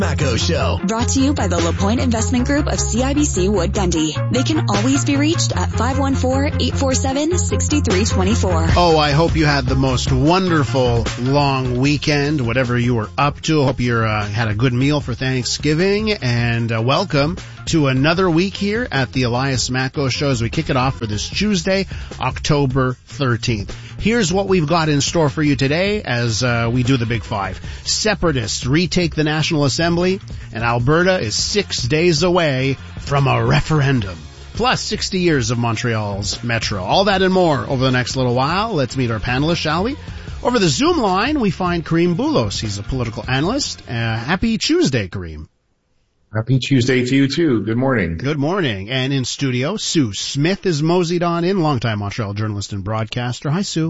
Macco Show. Brought to you by the LaPointe Investment Group of CIBC Wood Gundy. They can always be reached at 514-847-6324. Oh, I hope you had the most wonderful long weekend, whatever you were up to. I hope you had a good meal for Thanksgiving, and welcome to another week here at the Elias Macco Show as we kick it off for this Tuesday, October 13th. Here's what we've got in store for you today as we do the Big Five. Separatists retake the National Assembly, and Alberta is 6 days away from a referendum. Plus 60 years of Montreal's metro. All that and more over the next little while. Let's meet our panelists, shall we? Over the Zoom line, we find Kareem Boulos. He's a political analyst. Happy Tuesday, Kareem. Happy Tuesday to you, too. Good morning. Good morning. And in studio, Sue Smith is moseyed on in, longtime Montreal journalist and broadcaster. Hi, Sue.